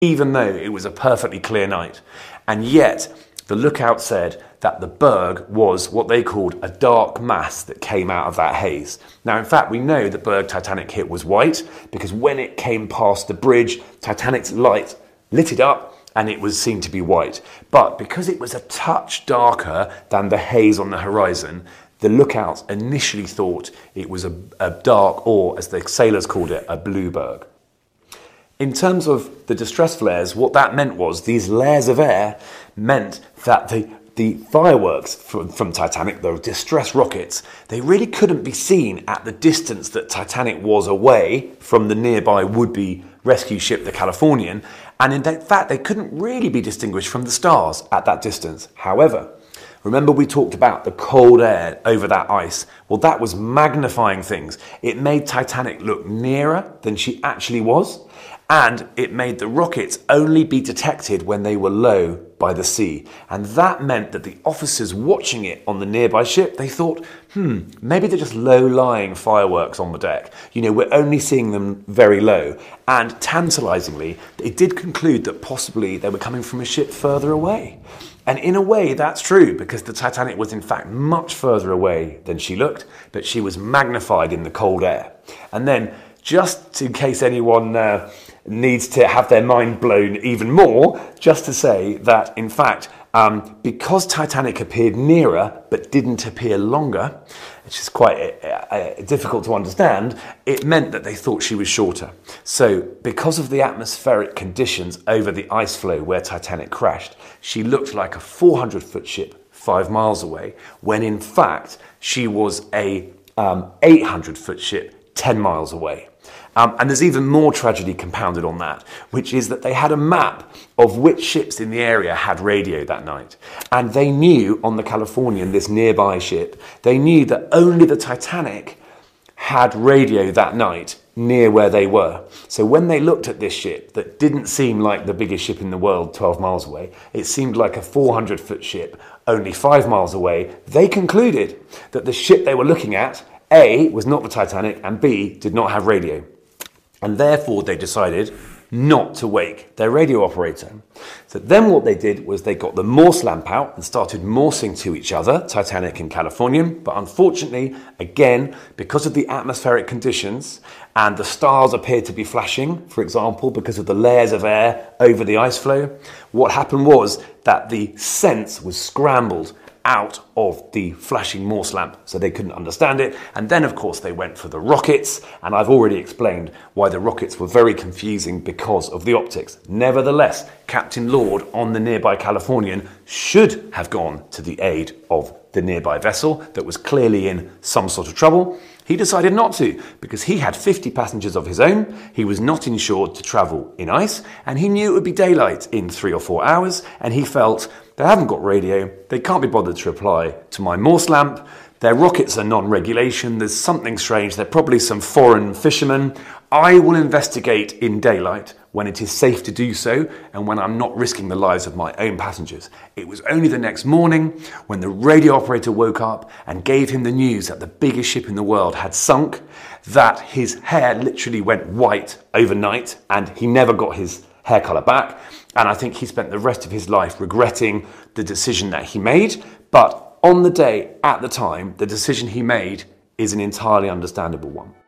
even though it was a perfectly clear night. And yet, the lookout said that the berg was what they called a dark mass that came out of that haze. Now, in fact, we know the berg Titanic hit was white because when it came past the bridge, Titanic's light lit it up and it was seen to be white. But because it was a touch darker than the haze on the horizon, the lookouts initially thought it was a dark, or as the sailors called it, a blue berg. In terms of the distress flares, what that meant was these layers of air meant that the fireworks from Titanic, the distress rockets, they really couldn't be seen at the distance that Titanic was away from the nearby would-be rescue ship, the Californian, and in fact they couldn't really be distinguished from the stars at that distance. However, remember we talked about the cold air over that ice? Well, that was magnifying things. It made Titanic look nearer than she actually was, and it made the rockets only be detected when they were low by the sea. And that meant that the officers watching it on the nearby ship, they thought, maybe they're just low-lying fireworks on the deck. You know, we're only seeing them very low. And tantalizingly, it did conclude that possibly they were coming from a ship further away. And in a way, that's true, because the Titanic was in fact much further away than she looked, but she was magnified in the cold air. And then, just in case anyone needs to have their mind blown even more, just to say that, in fact, because Titanic appeared nearer but didn't appear longer, which is quite difficult to understand, it meant that they thought she was shorter. So, because of the atmospheric conditions over the ice floe where Titanic crashed, she looked like a 400-foot ship 5 miles away, when in fact she was a 800-foot ship 10 miles away. And there's even more tragedy compounded on that, which is that they had a map of which ships in the area had radio that night. And they knew on the Californian, this nearby ship, they knew that only the Titanic had radio that night near where they were. So when they looked at this ship that didn't seem like the biggest ship in the world 12 miles away, it seemed like a 400-foot ship only 5 miles away, they concluded that the ship they were looking at, A, was not the Titanic, and B, did not have radio. And therefore they decided not to wake their radio operator. So then what they did was they got the Morse lamp out and started morsing to each other, Titanic and Californian. But unfortunately, again, because of the atmospheric conditions and the stars appeared to be flashing, for example, because of the layers of air over the ice floe, what happened was that the sense was scrambled out of the flashing Morse lamp, so they couldn't understand it. And then, of course, they went for the rockets, and I've already explained why the rockets were very confusing because of the optics. Nevertheless, Captain Lord on the nearby Californian should have gone to the aid of the nearby vessel that was clearly in some sort of trouble. He decided not to, because he had 50 passengers of his own, he was not insured to travel in ice, and he knew it would be daylight in 3 or 4 hours, and he felt, they haven't got radio, they can't be bothered to reply to my Morse lamp, their rockets are non-regulation, there's something strange, they're probably some foreign fishermen. I will investigate in daylight when it is safe to do so and when I'm not risking the lives of my own passengers. It was only the next morning when the radio operator woke up and gave him the news that the biggest ship in the world had sunk, that his hair literally went white overnight and he never got his hair colour back. And I think he spent the rest of his life regretting the decision that he made. But on the day, at the time, the decision he made is an entirely understandable one.